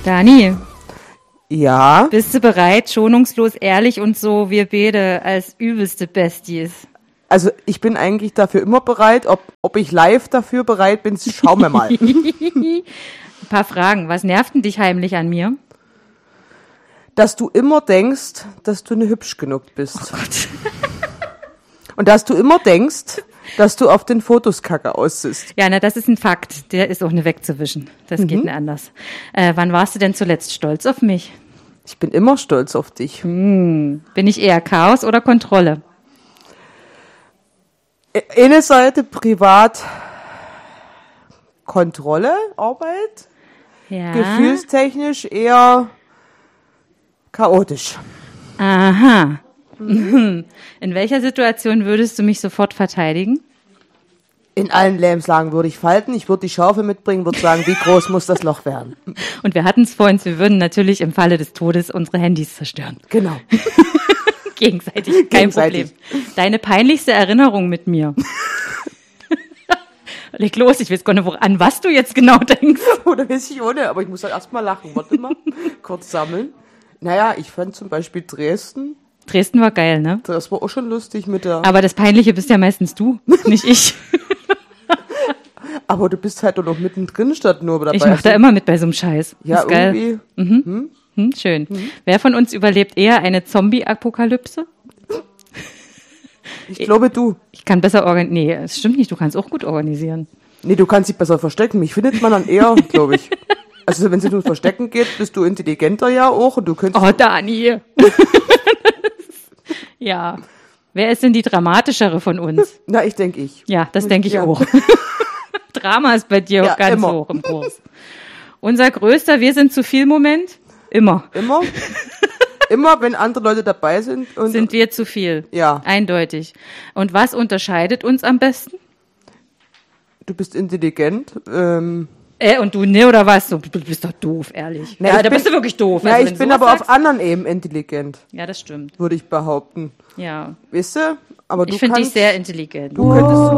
Dani, Ja, bist du bereit? Schonungslos, ehrlich und so, wir beide als übelste Besties. also ich bin eigentlich dafür immer bereit. Ob ich live dafür bereit bin, schauen wir mal. Ein paar Fragen. Was nervt denn dich heimlich an mir? Dass du immer denkst, dass du nicht hübsch genug bist. Oh Gott. Und dass du immer denkst, dass du auf den Fotos kacke aussiehst. Ja, na, das ist ein Fakt. Der ist auch nicht wegzuwischen. Das geht nicht anders. Wann warst du denn zuletzt stolz auf mich? Ich bin immer stolz auf dich. Bin ich eher Chaos oder Kontrolle? Eine Seite privat Kontrolle, Arbeit, Ja. gefühlstechnisch eher chaotisch. Aha. In welcher Situation würdest du mich sofort verteidigen? In allen Lebenslagen würde ich falten, ich würde die Schaufel mitbringen, würde sagen, wie groß muss das Loch werden? Und wir hatten es vorhin, wir würden natürlich im Falle des Todes unsere Handys zerstören. Genau. Gegenseitig, kein Gegenseitig. Problem. Deine peinlichste Erinnerung mit mir. Leg los, ich weiß gar nicht, an was du jetzt genau denkst. Oder weiß ich ohne, aber ich muss halt erstmal lachen. Warte mal, kurz sammeln. Naja, ich fand zum Beispiel Dresden, Dresden war geil, ne? das war auch schon lustig mit der... Aber das Peinliche bist ja meistens du, nicht ich. Aber du bist halt doch noch mittendrin statt nur dabei. Ich mach da immer mit bei so einem Scheiß. Ja, ist geil. irgendwie. Schön. Wer von uns überlebt eher eine Zombie-Apokalypse? Ich glaube, du. Ich kann besser organisieren. Nee, es stimmt nicht, du kannst auch gut organisieren. Nee, du kannst dich besser verstecken. Mich findet man dann eher, glaube ich. Also, wenn es ums Verstecken geht, bist du intelligenter ja auch und du könntest... Oh, Dani. Ja. Wer ist denn die dramatischere von uns? Na, ich denke ich. Ja, das denke ich Ja. auch. Drama ist bei dir Ja, auch ganz immer. hoch im Kurs. Unser größter Wir sind zu viel Moment? Immer. Immer? Immer, wenn andere Leute dabei sind. Und Sind wir zu viel? Ja. Eindeutig. Und was unterscheidet uns am besten? Du bist intelligent. Und du, ne, oder was? Du bist doch doof, ehrlich. Na, Ja, ich da bin- bist du wirklich doof. Ja, Also, ich wenn bin du aber sowas auf anderen Ebenen intelligent, Ja, das stimmt. würde ich behaupten. Ja. Weißt du? Aber du Ich finde dich kannst, sehr intelligent. Du könntest zum